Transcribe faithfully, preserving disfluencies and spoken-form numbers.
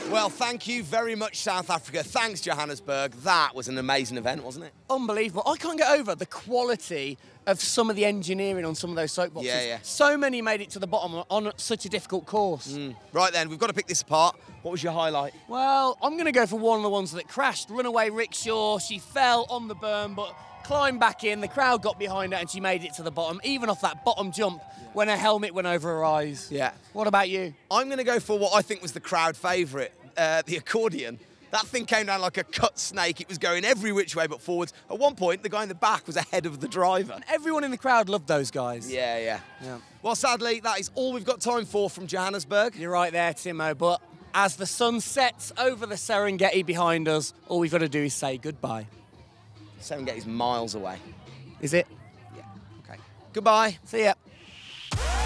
Well, thank you very much, South Africa. Thanks, Johannesburg. That was an amazing event, wasn't it? Unbelievable. I can't get over the quality of some of the engineering on some of those soapboxes. Yeah, yeah. So many made it to the bottom on such a difficult course. Mm. Right then, we've got to pick this apart. What was your highlight? Well, I'm going to go for one of the ones that crashed. Runaway rickshaw. She fell on the berm, but climbed back in. The crowd got behind her, and she made it to the bottom, even off that bottom jump when her helmet went over her eyes. Yeah. What about you? I'm going to go for what I think was the crowd favourite, uh, the accordion. That thing came down like a cut snake. It was going every which way but forwards. At one point, the guy in the back was ahead of the driver. And everyone in the crowd loved those guys. Yeah, yeah, yeah. Well, sadly, that is all we've got time for from Johannesburg. You're right there, Timo, but as the sun sets over the Serengeti behind us, all we've got to do is say goodbye. Serengeti's miles away. Is it? Yeah. Okay. Goodbye. See ya.